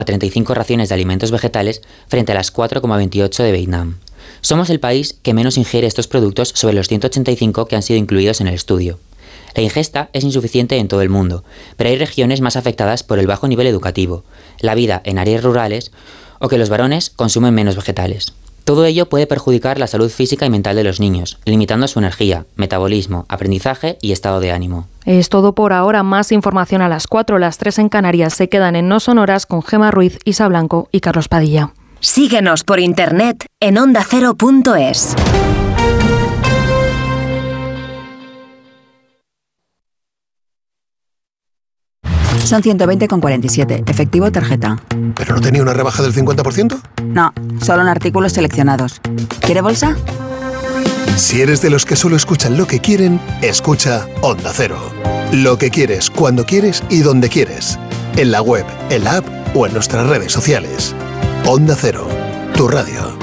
a 35 raciones de alimentos vegetales frente a las 4,28 de Vietnam. Somos el país que menos ingiere estos productos sobre los 185 que han sido incluidos en el estudio. La ingesta es insuficiente en todo el mundo, pero hay regiones más afectadas por el bajo nivel educativo, la vida en áreas rurales o que los varones consumen menos vegetales. Todo ello puede perjudicar la salud física y mental de los niños, limitando su energía, metabolismo, aprendizaje y estado de ánimo. Es todo por ahora. Más información a las 4, las 3 en Canarias. Se quedan en No Sonoras con Gemma Ruiz, Isa Blanco y Carlos Padilla. Síguenos por internet en ondacero.es. Son 120,47. Efectivo tarjeta. ¿Pero no tenía una rebaja del 50%? No, solo en artículos seleccionados. ¿Quiere bolsa? Si eres de los que solo escuchan lo que quieren, escucha Onda Cero. Lo que quieres, cuando quieres y donde quieres. En la web, en la app o en nuestras redes sociales. Onda Cero, tu radio.